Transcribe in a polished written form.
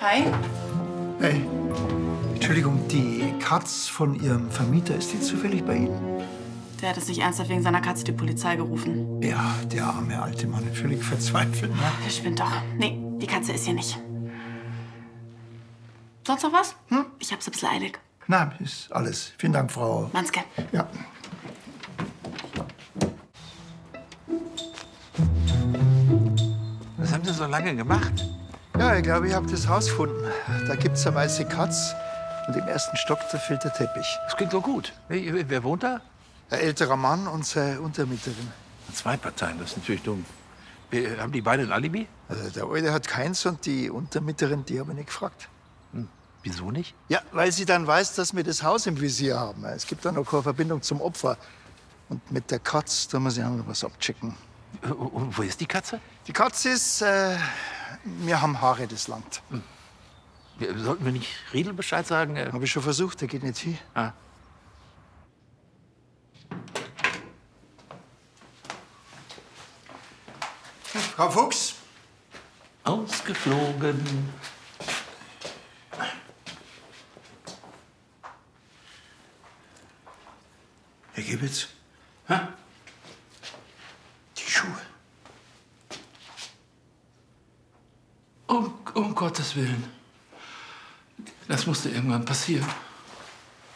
Hi. Hey, Entschuldigung, die Katz von Ihrem Vermieter, ist die zufällig bei Ihnen? Der hat es nicht ernsthaft wegen seiner Katze die Polizei gerufen. Ja, der arme alte Mann, völlig verzweifelt, ne? Der spinnt doch. Nee, die Katze ist hier nicht. Sonst noch was? Ich hab's ein bisschen eilig. Nein, ist alles. Vielen Dank, Frau... Manske. Ja. Was haben Sie so lange gemacht? Ja, ich glaube, ich habe das Haus gefunden. Da gibt's eine weiße Katz und im ersten Stock, da fehlt der Teppich. Das klingt doch gut. Wer wohnt da? Ein älterer Mann und seine Untermieterin. Zwei Parteien, das ist natürlich dumm. Haben die beide ein Alibi? Also der Alte hat keins und die Untermieterin, die habe ich nicht gefragt. Wieso nicht? Ja, weil sie dann weiß, dass wir das Haus im Visier haben. Es gibt dann noch keine Verbindung zum Opfer. Und mit der Katz, da muss ich auch noch was abchecken. Und wo ist die Katze? Die Katze ist, wir haben Haare, das Land. Sollten wir nicht Riedel Bescheid sagen? Habe ich schon versucht, der geht nicht hin. Ah. Frau Fuchs. Ausgeflogen. Herr Gibbitz. Hä? Die Schuhe. Um Gottes Willen. Das musste irgendwann passieren.